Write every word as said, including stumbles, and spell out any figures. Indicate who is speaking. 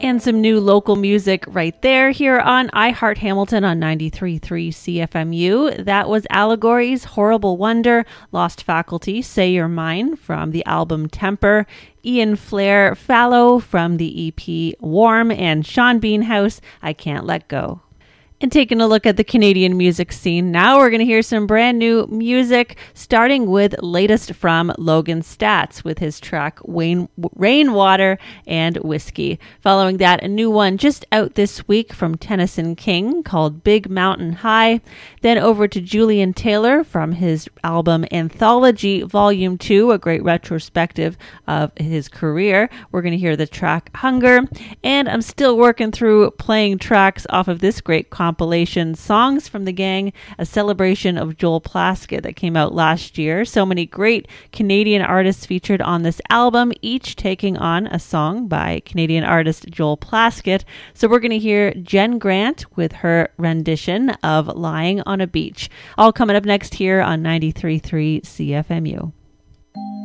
Speaker 1: And some new local music right there here on iHeart Hamilton on ninety-three point three C F M U. That was Allegory's Horrible Wonder, Lost Faculty, Say You're Mine from the album Temper, Ian Flair, Fallow from the E P Warm, and Sean Beanhouse, I Can't Let Go. And taking a look at the Canadian music scene, now we're going to hear some brand new music, starting with latest from Logan Stats with his track Wayne, Rainwater and Whiskey. Following that, a new one just out this week from Tennyson King called Big Mountain High. Then over to Julian Taylor from his album Anthology Volume two, a great retrospective of his career. We're going to hear the track Hunger. And I'm still working through playing tracks off of this great compilation, Songs from the Gang, a celebration of Joel Plaskett that came out last year. So many great Canadian artists featured on this album, each taking on a song by Canadian artist Joel Plaskett. So we're going to hear Jen Grant with her rendition of Lying on a Beach. All coming up next here on ninety-three point three C F M U.